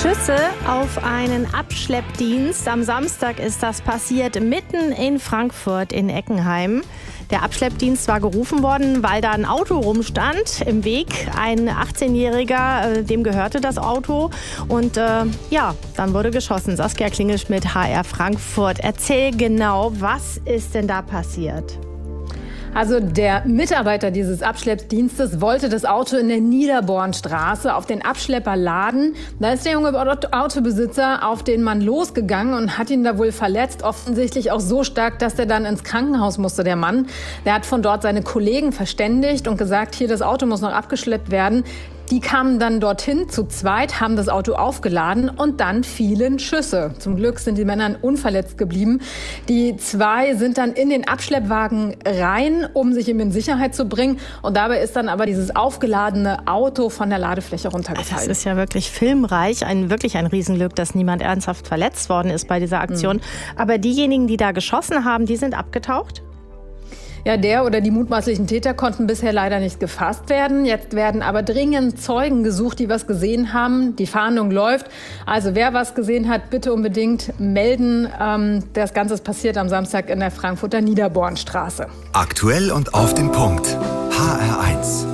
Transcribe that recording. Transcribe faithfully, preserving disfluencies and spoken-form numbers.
Schüsse auf einen Abschleppdienst. Am Samstag ist das passiert, mitten in Frankfurt in Eckenheim. Der Abschleppdienst war gerufen worden, weil da ein Auto rumstand im Weg. Ein achtzehnjähriger, dem gehörte das Auto. Und äh, ja, dann wurde geschossen. Saskia Klingelschmidt, H R Frankfurt. Erzähl genau, was ist denn da passiert? Also der Mitarbeiter dieses Abschleppdienstes wollte das Auto in der Niederbornstraße auf den Abschlepper laden. Da ist der junge Autobesitzer auf den Mann losgegangen und hat ihn da wohl verletzt. Offensichtlich auch so stark, dass er dann ins Krankenhaus musste, der Mann. Der hat von dort seine Kollegen verständigt und gesagt, hier, das Auto muss noch abgeschleppt werden. Die kamen dann dorthin zu zweit, haben das Auto aufgeladen und dann fielen Schüsse. Zum Glück sind die Männer unverletzt geblieben. Die zwei sind dann in den Abschleppwagen rein, um sich eben in Sicherheit zu bringen. Und dabei ist dann aber dieses aufgeladene Auto von der Ladefläche runtergefallen. Das ist ja wirklich filmreich. Ein, wirklich ein Riesenglück, dass niemand ernsthaft verletzt worden ist bei dieser Aktion. Mhm. Aber diejenigen, die da geschossen haben, die sind abgetaucht? Ja, der oder die mutmaßlichen Täter konnten bisher leider nicht gefasst werden. Jetzt werden aber dringend Zeugen gesucht, die was gesehen haben. Die Fahndung läuft. Also wer was gesehen hat, bitte unbedingt melden. Ähm, das Ganze ist passiert am Samstag in der Frankfurter Niederbornstraße. Aktuell und auf den Punkt. H R eins.